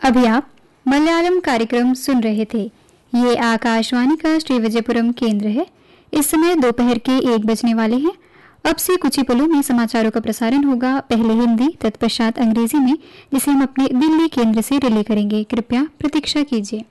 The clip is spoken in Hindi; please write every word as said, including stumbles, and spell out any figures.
अभी आप मलयालम कार्यक्रम सुन रहे थे। ये आकाशवाणी का श्री विजयपुरम केंद्र है। इस समय दोपहर के एक बजने वाले हैं। अब से कुछ ही पलों में समाचारों का प्रसारण होगा, पहले हिंदी तत्पश्चात अंग्रेजी में, जिसे हम अपने दिल्ली केंद्र से रिले करेंगे। कृपया प्रतीक्षा कीजिए।